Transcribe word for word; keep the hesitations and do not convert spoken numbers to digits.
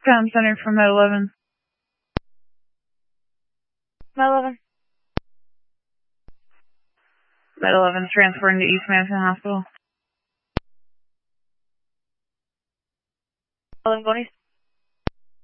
Comm Center from Med eleven. Med eleven. Med eleven transferring to East Madison Hospital. eleven, going east.